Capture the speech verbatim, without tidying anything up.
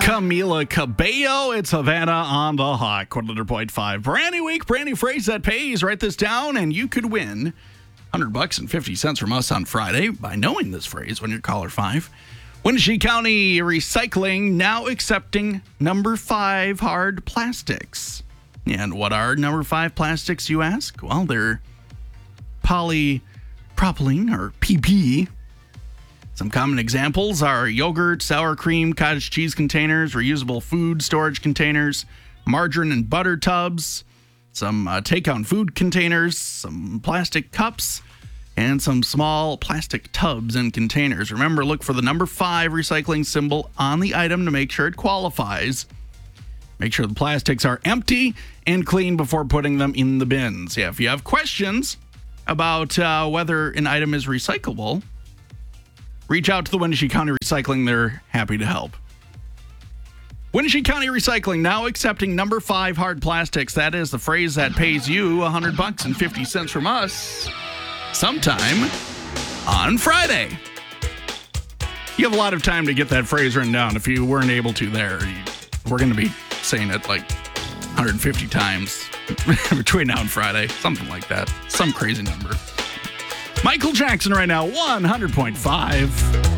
Camila Cabello. It's Havana on the Hot one hundred point five. Brand new week, brand new phrase that pays. Write this down and you could win one hundred bucks and fifty cents from us on Friday by knowing this phrase when you're caller five. Wenatchee County Recycling now accepting number five hard plastics. And what are number five plastics, you ask? Well, they're polypropylene, or P P. Some common examples are yogurt, sour cream, cottage cheese containers, reusable food storage containers, margarine and butter tubs, some uh, take-out food containers, some plastic cups, and some small plastic tubs and containers. Remember, look for the number five recycling symbol on the item to make sure it qualifies. Make sure the plastics are empty and clean before putting them in the bins. Yeah, if you have questions about uh, whether an item is recyclable, reach out to the Wenatchee County Recycling. They're happy to help. Wenatchee County Recycling now accepting number five hard plastics. That is the phrase that pays you one hundred bucks and fifty cents from us sometime on Friday. You have a lot of time to get that phrase written down. If you weren't able to there, we're going to be saying it like one hundred fifty times between now and Friday. Something like that. Some crazy number. Michael Jackson right now, one hundred point five.